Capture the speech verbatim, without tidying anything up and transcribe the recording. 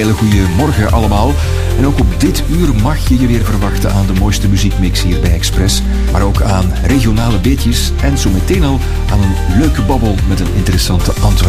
Hele goede morgen allemaal. En ook op dit uur mag je je weer verwachten aan de mooiste muziekmix hier bij Express. Maar ook aan regionale beetjes en zo meteen al aan een leuke babbel met een interessante Antwerp.